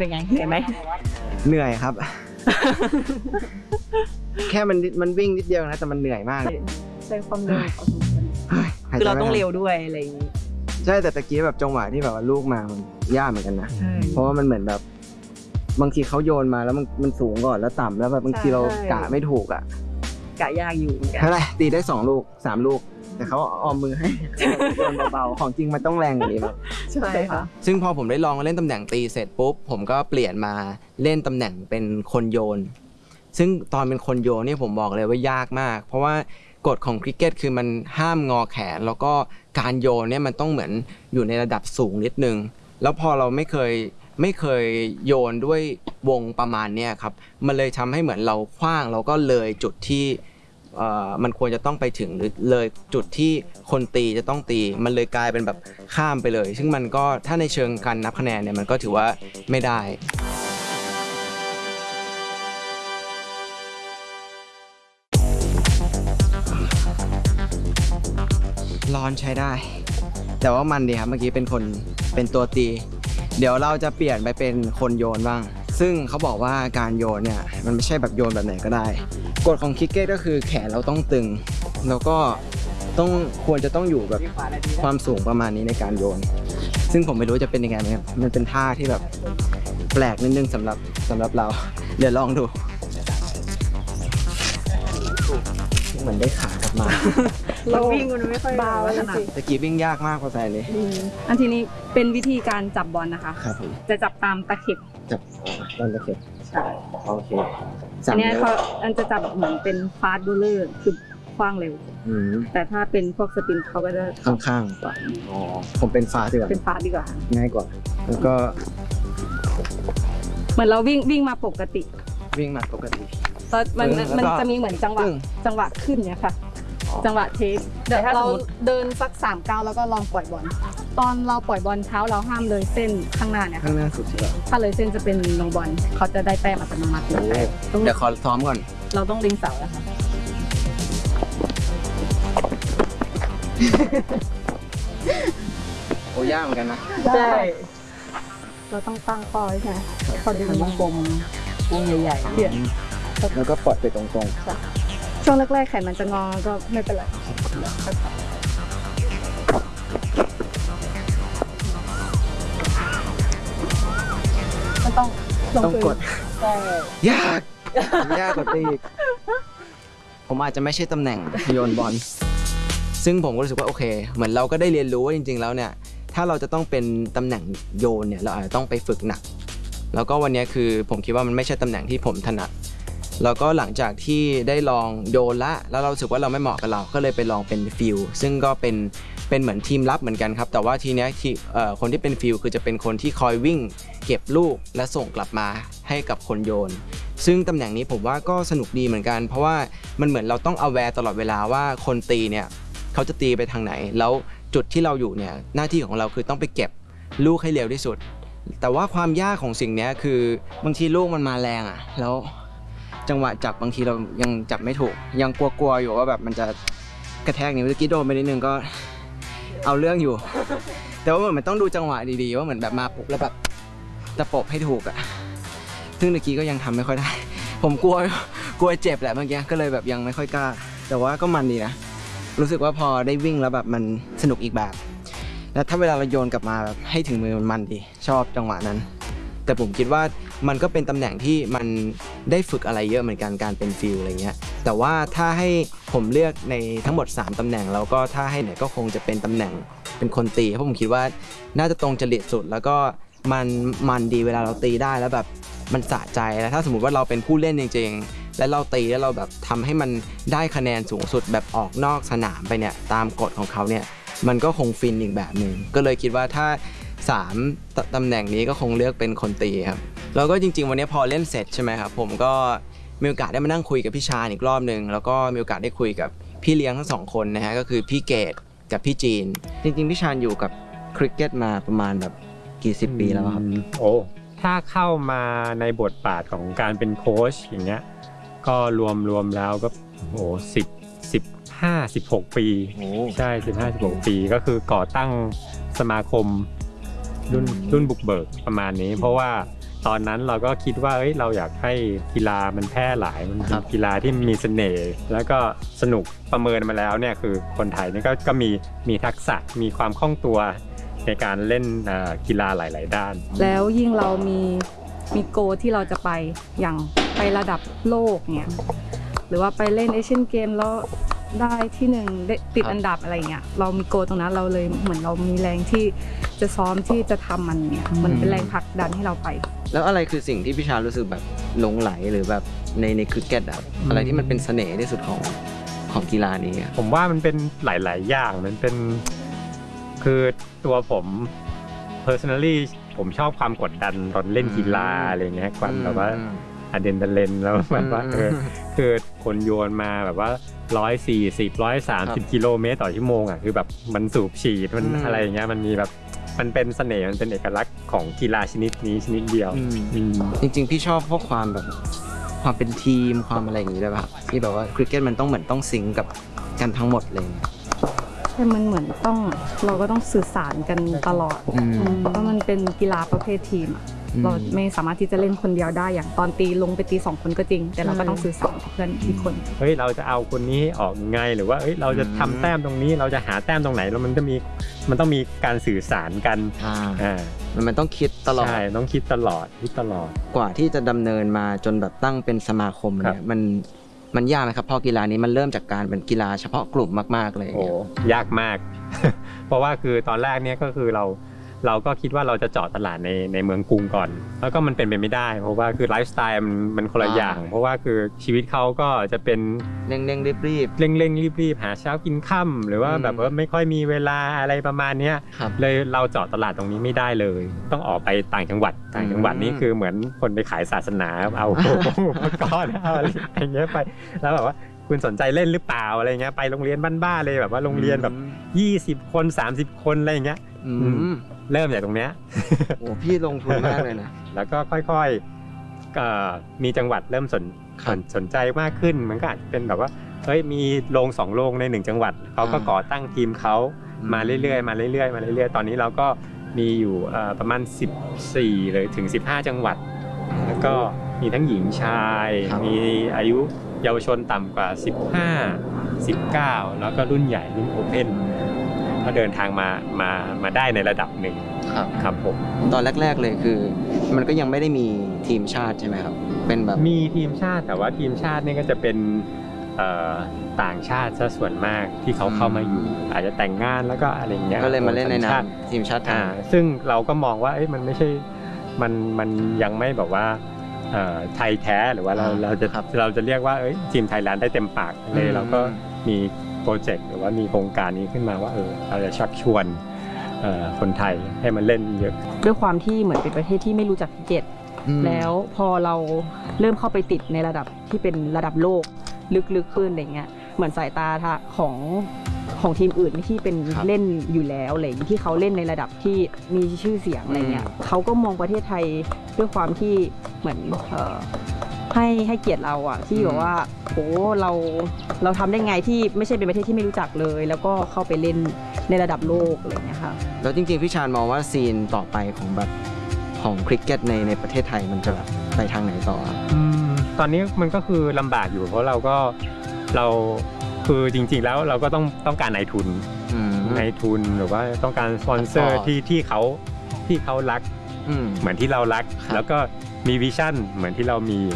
เป็นไงเหนื่อยไหมเหนื่อยครับ แค่มันวิ่งนิดเดียวนะแต่มันเหนื่อยมากใช้ความเร็วคือเราต้องเร็วด้วยอะไรอย่างนี้ใช่แต่ตะกี้แบบจังหวะที่แบบว่าลูกมามันยากเหมือนกันนะเพราะว่ามันเหมือนแบบบางทีเขาโยนมาแล้วมันสูงก่อนแล้วต่ำแล้วแบบบางทีเรากะไม่ถูกอ่ะกะยากอยู่เท่าไหร่ตีได้2 ลูก 3 ลูกแต่เขาออมมือให้โยนเบาๆของจริงมันต้องแรงกว่านี้แบบใช่ค่ะซึ่งพอผมได้ลองเล่นตำแหน่งตีเสร็จปุ๊บผมก็เปลี่ยนมาเล่นตำแหน่งเป็นคนโยนซึ่งตอนเป็นคนโยนนี่ผมบอกเลยว่ายากมากเพราะว่ากฎของคริกเก็ตคือมันห้ามงอแขนแล้วก็การโยนเนี่ยมันต้องเหมือนอยู่ในระดับสูงนิดนึงแล้วพอเราไม่เคยโยนด้วยวงประมาณนี้ครับมันเลยทำให้เหมือนเราขว้างแล้วก็เลยจุดที่มันควรจะต้องไปถึงหรือเลยจุดที่คนตีจะต้องตีมันเลยกลายเป็นแบบข้ามไปเลยซึ่งมันก็ถ้าในเชิงการนับคะแนนเนี่ยมันก็ถือว่าไม่ได้ร้อนใช้ได้แต่ว่ามันดีครับเมื่อกี้เป็นตัวตีเดี๋ยวเราจะเปลี่ยนไปเป็นคนโยนบ้างซึ่งเขาบอกว่าการโยนเนี่ยมันไม่ใช่แบบโยนแบบไหนก็ได้กฎของคริกเก็ตก็คือแขนเราต้องตึงแล้วก็ควรจะต้องอยู่แบบความสูงประมาณนี้ในการโยนซึ่งผมไม่รู้จะเป็นยังไงนะครับมันเป็นท่าที่แบบแปลกนิดนึงสำหรับเราเดี๋ยวลองดูเหมือนได้ขากลับมาเราวิ่งมันไม่ค่อยเบาขนาดตะกี้วิ่งยากมากพอใจเลยอันทีนี้เป็นวิธีการจับบอลนะคะครับผมจะจับตามตะเข็บจับตามตะเข็บใช่โอเคอันนี้เขาจะจับเหมือนเป็นฟาสต์โบว์เลอร์คือคว้างเร็วแต่ถ้าเป็นพวกสปินเขาก็จะข้างๆกว่าอ๋อผมเป็นฟาสต์ดีกว่าเป็นฟาสต์ดีกว่าง่ายกว่าแล้วก็เหมือนเราวิ่งมาปกติตอนมันจะมีเหมือนจังหวะขึ้นเนี่ยค่ะจังหวะเทคเดี๋ยวเราเดินสัก3 ก้าวแล้วก็ลองปล่อยบอลตอนเราปล่อยบอลเท้าเราห้ามเลยเส้นข้างหน้าเนี่ยข้างหน้าสุดใช่ไหมถ้าเลยเส้นจะเป็นลงบอลเขาจะได้แต้มอัตโนมัติเดี๋ยวขอซ้อมก่อนเราต้องลิงเสาแล้วค่ะโอ้ยากเหมือนกันนะใช่เราต้องตั้งคอใช่ไหมเขาดึงวงกลมวงใหญ่ๆเนี่ยแล้วก็ปล่อยไปตรงๆช่วงแรกๆแขนมันจะงอก็ไม่เป็นไรมันต้องกดยากกว่าตีผมอาจจะไม่ใช่ตำแหน่งโยนบอลซึ่งผมก็รู้สึกว่าโอเคเหมือนเราก็ได้เรียนรู้ว่าจริงๆแล้วเนี่ยถ้าเราจะต้องเป็นตำแหน่งโยนเนี่ยเราอาจจะต้องไปฝึกหนักแล้วก็วันนี้คือผมคิดว่ามันไม่ใช่ตำแหน่งที่ผมถนัดแล้วก็หลังจากที่ได้ลองโยนแล้วเรารู้สึกว่าเราไม่เหมาะกับเราก็เลยไปลองเป็นฟิลซึ่งก็เป็นเหมือนทีมลับเหมือนกันครับแต่ว่าทีนี้คนที่เป็นฟิลคือจะเป็นคนที่คอยวิ่งเก็บลูกและส่งกลับมาให้กับคนโยนซึ่งตำแหน่งนี้ผมว่าก็สนุกดีเหมือนกันเพราะว่ามันเหมือนเราต้อง aware ตลอดเวลาว่าคนตีเนี่ยเขาจะตีไปทางไหนแล้วจุดที่เราอยู่เนี่ยหน้าที่ของเราคือต้องไปเก็บลูกให้เร็วที่สุดแต่ว่าความยากของสิ่งนี้คือบางทีลูกมันมาแรงอ่ะแล้วจังหวะจับบางทีเรายังจับไม่ถูกยังกลัวอยู่ว่าแบบมันจะกระแทกนิ้วเมื่อกี้โดนไปนิดนึงก็เอาเรื่องอยู่แต่ว่ามันต้องดูจังหวะดีๆว่าเหมือนแบบมาปุ๊บแล้วแบบตะปบให้ถูกอ่ะซึ่งเมื่อกี้ก็ยังทำไม่ค่อยได้ผมกลัวเจ็บแหละเมื่อกี้ก็เลยแบบยังไม่ค่อยกล้าแต่ว่าก็มันดีนะรู้สึกว่าพอได้วิ่งแล้วแบบมันสนุกอีกแบบแล้วถ้าเวลาเราโยนกลับมาแบบให้ถึงมือมันดีชอบจังหวะนั้นแต่ผมคิดว่ามันก็เป็นตำแหน่งที่มันได้ฝึกอะไรเยอะเหมือนกันการเป็นฟิลอะไรเงี้ยแต่ว่าถ้าให้ผมเลือกในทั้งหมด3ตำแหน่งแล้วก็ถ้าให้เนี่ยก็คงจะเป็นตำแหน่งเป็นคนตีเพราะผมคิดว่าน่าจะตรงจริตสุดแล้วก็มันดีเวลาเราตีได้แล้วแบบมันสะใจแล้วถ้าสมมติว่าเราเป็นผู้เล่นจริงๆและเราตีแล้วเราแบบทำให้มันได้คะแนนสูงสุดแบบออกนอกสนามไปเนี่ยตามกฎของเขาเนี่ยมันก็คงฟินอีกแบบนึงก็เลยคิดว่าถ้า3ตำแหน่งนี้ก็คงเลือกเป็นคนตีครับแล้วก็จริงๆวันนี้พอเล่นเสร็จใช่ไหมครับผมก็มีโอกาสได้มานั่งคุยกับพี่ชาญอีกรอบนึงแล้วก็มีโอกาสได้คุยกับพี่เลี้ยงทั้ง2คนนะฮะก็คือพี่เกตกับพี่จีนจริงๆพี่ชาญอยู่กับคริกเก็ตมาประมาณแบบกี่10 ปีแล้วครับโอ้ถ้าเข้ามาในบทบาทของการเป็นโค้ชอย่างเงี้ยก็รวมแล้วก็โอ้15-16 ปีใช่15-16 ปีก็คือก่อตั้งสมาคมรุ่นบุกเบิกประมาณนี้เพราะว่าตอนนั้นเราก็คิดว่าเราอยากให้กีฬามันแพร่หลายมันเป็นกีฬาที่มีเสน่ห์แล้วก็สนุกประเมินมาแล้วเนี่ยคือคนไทยนี่ก็มีทักษะมีความคล่องตัวในการเล่นกีฬาหลายๆด้านแล้วยิ่งเรามีโกที่เราจะไปอย่างไประดับโลกเนี่ยหรือว่าไปเล่นเอเชียนเกมแล้วได้ที่หนึ่งติดอันดับอะไรเงี้ยเรามีโกตรงนั้นเราเลยเหมือนเรามีแรงที่จะซ้อมที่จะทำมันเนี่ยมันเป็นแรงผลักดันให้เราไปแล้วอะไรคือสิ่งที่พี่ชารู้สึกแบบหลงไหลหรือแบบในคริกเก็ตอะไรที่มันเป็นเสน่ห์ที่สุดของกีฬานี้ผมว่ามันเป็นหลายๆอย่างมันเป็นคือตัวผม personally ผมชอบความกดดันตอนเล่นกีฬาอะไรเงี้ยความแบบว่าอะดรีนาลีนแล้วแบบว่าคือคนโยนมาแบบว่า140 130กิโลเมตรต่อชั่วโมงคือแบบมันสูบฉีดมันอะไรอย่างเงี้ยมันมีแบบมันเป็นเสน่ห์มันเป็นเอกลักษณ์ของกีฬาชนิดนี้ชนิดเดียวจริงๆพี่ชอบพวกความแบบความเป็นทีมความอะไรอย่างงี้ด้วยป่ะที่แบบว่าคริกเก็ตมันต้องเหมือนต้องซิงกับกันทั้งหมดเลยใช่มันเหมือนเราก็ต้องสื่อสารกันตลอดเพราะมันเป็นกีฬาประเภททีมเราไม่สามารถที่จะเล่นคนเดียวได้อย่างตอนตีลงไปตี2คนก็จริงแต่เราก็ต้องสื่อสารกับเพื่อนอีกคนเราจะเอาคนนี้ออกไงหรือว่าเราจะทำแต้มตรงนี้เราจะหาแต้มตรงไหนแล้วมันต้องมีการสื่อสารกันมันต้องคิดตลอดใช่ต้องคิดตลอดกว่าที่จะดำเนินมาจนแบบตั้งเป็นสมาคมเนี่ยมันยากไหมครับพอกีฬานี้มันเริ่มจากการเป็นกีฬาเฉพาะกลุ่มมากๆเลยยากมาก เพราะว่าคือตอนแรกเนี่ยก็คือเราก็คิดว่าเราจะเจาะตลาดในเมืองกรุงก่อนแล้วก็มันเป็นไปไม่ได้เพราะว่าคือไลฟ์สไตล์มันคนละอย่างเพราะว่าคือชีวิตเขาก็จะเป็นเร่งรีบหาเช้ากินค่ำหรือว่าแบบว่าไม่ค่อยมีเวลาอะไรประมาณนี้เลยเราเจาะตลาดตรงนี้ไม่ได้เลยต้องออกไปต่างจังหวัดนี่คือเหมือนคนไปขายศาสนาเอาก้อนอะไรอย่างเงี้ยไปแล้วแบบว่าคุณสนใจเล่นหรือเปล่าอะไรเงี้ยไปโรงเรียนบ้านๆเลยแบบว่าโรงเรียนแบบ20 คน30 คนอะไรอย่างเงี้ยเริ่มจากตรงเนี้ยโอ้พี่ลงทุนมากเลยนะแล้วก็ค่อยๆมีจังหวัดเริ่มสนใจมากขึ้นมันก็อาจจะเป็นแบบว่ามีโรง2โรงใน1จังหวัดเขาก็ก่อตั้งทีมเขามาเรื่อยๆตอนนี้เราก็มีอยู่ประมาณ14เลยถึง15จังหวัดแล้วก็มีทั้งหญิงชายมีอายุเยาวชนต่ำกว่า15 19แล้วก็รุ่นใหญ่รุ่นโอเพ่นก็เดินทางมาได้ในระดับหนึ่งครับผมตอนแรกๆเลยคือมันก็ยังไม่ได้มีทีมชาติใช่ไหมครับเป็นแบบมีทีมชาติแต่ว่าทีมชาตินี่ก็จะเป็นต่างชาติซะส่วนมากที่เขาเข้ามาอยู่อาจจะแต่งงานแล้วก็อะไรเงี้ยก็เลยมาเล่นในนามทีมชาติซึ่งเราก็มองว่ามันไม่ใช่มันยังไม่แบบว่าไทยแท้หรือว่าเราจะเรียกว่าทีมไทยแลนด์ได้เต็มปากเลยเราก็มีโปรเจกต์หรือว่ามีโครงการนี้ขึ้นมาว่าเราจะชักชวนคนไทยให้มันเล่นเยอะด้วยความที่เหมือนเป็นประเทศที่ไม่รู้จักคริกเก็ตแล้วพอเราเริ่มเข้าไปติดในระดับที่เป็นระดับโลกลึกขึ้นอะไรเงี้ยเหมือนสายตาของทีมอื่นที่เป็นเล่นอยู่แล้วอะไรที่เขาเล่นในระดับที่มีชื่อเสียงอะไรเงี้ยเขาก็มองประเทศไทยด้วยความที่เหมือนให้เกียรติเราที่แบบว่าโอ้เราทำได้ไงที่ไม่ใช่เป็นประเทศที่ไม่รู้จักเลยแล้วก็เข้าไปเล่นในระดับโลกอะไรเงี้ยค่ะแล้วจริงๆพี่ชาญมองว่าซีนต่อไปของคริกเก็ตในประเทศไทยมันจะแบบไปทางไหนต่อตอนนี้มันก็คือลำบากอยู่เพราะเราคือจริงๆแล้วเราก็ต้องการนายทุนหรือว่าต้องการสปอนเซอร์ที่เขารักเหมือนที่เรารักแล้วก็มีวิชั่นเหมือนที่เรามี